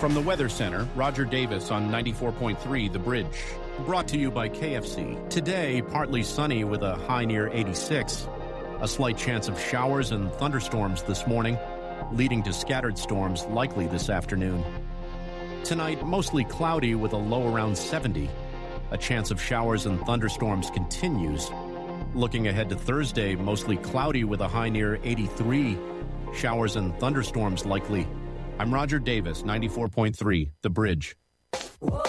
From the Weather Center, Roger Davis on 94.3 The Bridge. Brought to you by KFC. Today, partly sunny with a high near 86. A slight chance of showers and thunderstorms this morning, leading to scattered storms likely this afternoon. Tonight, mostly cloudy with a low around 70. A chance of showers and thunderstorms continues. Looking ahead to Thursday, mostly cloudy with a high near 83. Showers and thunderstorms likely. I'm Roger Davis, 94.3 The Bridge. Whoa.